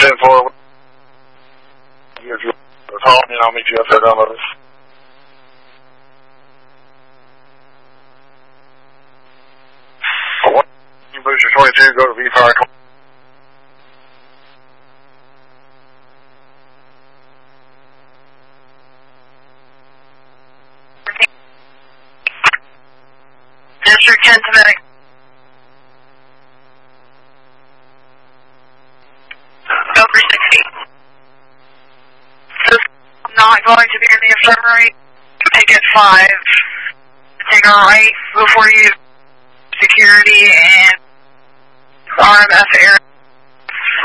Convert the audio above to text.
10-4. If you're calling in, I'll meet you up there down with us. Booster 22, go to V-Fire 20. District 10 to medic. Over 60. I'm not going to be in the infirmary. Ticket 5. Take a right before you security and RMF area.